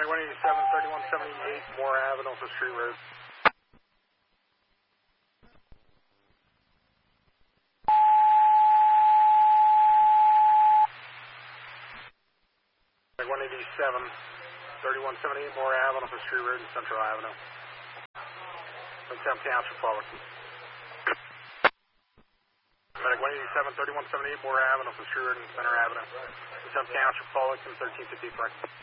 187, 3178 Moore Avenue, for Street Road. 187, 3178 Moore Avenue, for Street Road and Central Avenue. Temp Township, Fullerton. Medic 187, 3178 Moore Avenue, for Street Road and Center Avenue. Temp Township, Fullerton, 1353.